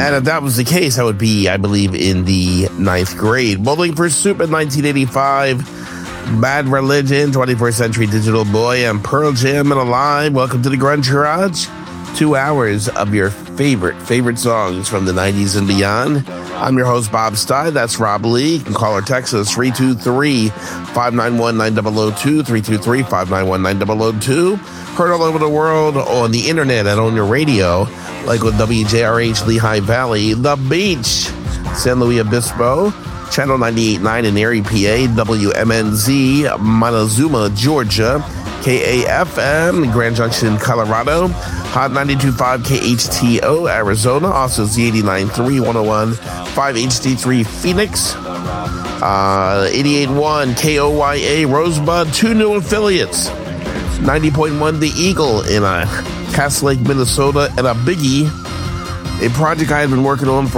And if that was the case, I would be, I believe, in the 9th grade. Bowling for Soup in 1985. Bad Religion, 21st Century Digital Boy, and Pearl Jam and Alive. Welcome to the Grunge Garage. 2 hours of your favorite songs from the 90s and beyond. I'm your host, Bob Stein. That's Rob Lee. You can call or text us 323-591-9002, 323-591-9002. Heard all over the world on the internet and on your radio, like with WJRH Lehigh Valley, The Beach, San Luis Obispo, Channel 98.9 in Erie, PA, WMNZ, Montezuma, Georgia, KAFM, Grand Junction, Colorado, Hot 92.5 KHTO, Arizona, also Z89.3, 101.5 HD3 Phoenix, 88.1 KOYA Rosebud, 2 new affiliates, 90.1 The Eagle in Cass Lake, Minnesota, and a biggie, a project I had been working on for